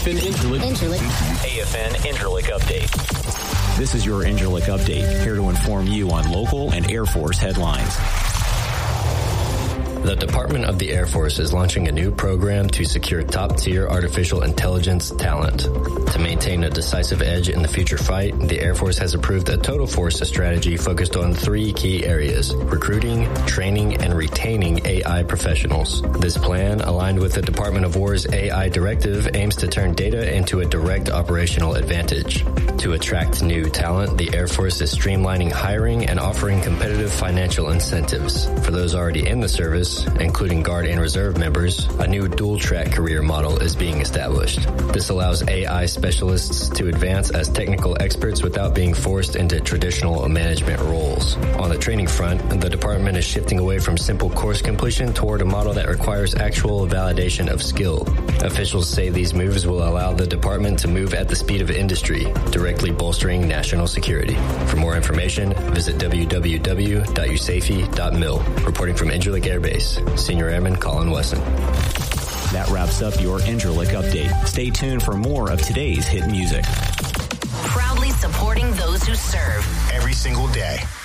AFN Interlick Update. This is your Interlick Update, here to inform you on local and Air Force headlines. The Department of the Air Force is launching a new program to secure top-tier artificial intelligence talent. To maintain a decisive edge in the future fight, the Air Force has approved a total force strategy focused on 3 key areas: recruiting, training, and retaining AI professionals. This plan, aligned with the Department of War's AI directive, aims to turn data into a direct operational advantage. To attract new talent, the Air Force is streamlining hiring and offering competitive financial incentives. For those already in the service, including Guard and Reserve members, a new dual-track career model is being established. This allows AI specialists to advance as technical experts without being forced into traditional management roles. On the training front, the department is shifting away from simple course completion toward a model that requires actual validation of skill. Officials say these moves will allow the department to move at the speed of industry, directly bolstering national security. For more information, visit www.usafi.mil. Reporting from Incirlik Air Base, Senior Airman Colin Wesson. That wraps up your Incirlik Update. Stay tuned for more of today's hit music. Proudly supporting those who serve every single day.